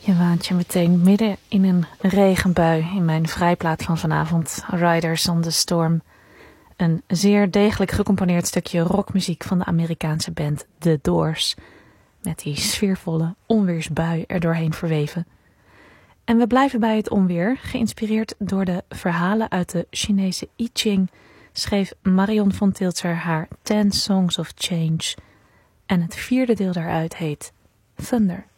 Je waant je meteen midden in een regenbui in mijn vrijplaat van vanavond, Riders on the Storm. Een zeer degelijk gecomponeerd stukje rockmuziek van de Amerikaanse band The Doors, met die sfeervolle onweersbui er doorheen verweven. En we blijven bij het onweer. Geïnspireerd door de verhalen uit de Chinese I Ching schreef Marion van Tiltzer haar 10 Songs of Change. En het 4e deel daaruit heet Thunder.